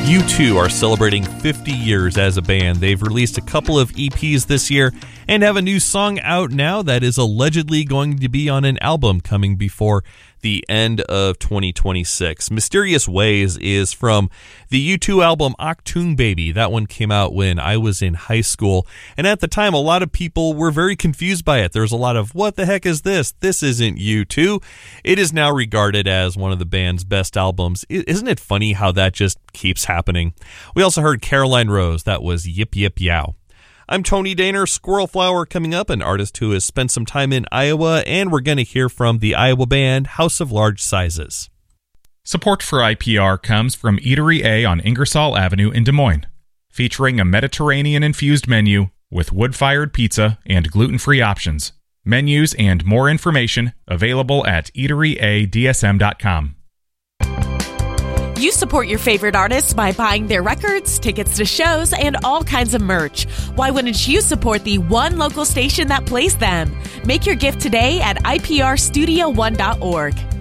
U2 are celebrating 50 years as a band. They've released a couple of EPs this year and have a new song out now that is allegedly going to be on an album coming before the end of 2026. Mysterious Ways is from the U2 album Achtung Baby. That one came out when I was in high school, and at the time a lot of people were very confused by it. There's a lot of, what the heck is this? This isn't U2. It is now regarded as one of the band's best albums. Isn't it funny how that just keeps happening? We also heard Caroline Rose. That was Yip Yip Yow. I'm Tony Daner. Squirrel Flower coming up, an artist who has spent some time in Iowa, and we're going to hear from the Iowa band House of Large Sizes. Support for IPR comes from Eatery A on Ingersoll Avenue in Des Moines, featuring a Mediterranean-infused menu with wood-fired pizza and gluten-free options. Menus and more information available at eateryadsm.com. You support your favorite artists by buying their records, tickets to shows, and all kinds of merch. Why wouldn't you support the one local station that plays them? Make your gift today at iprstudio1.org.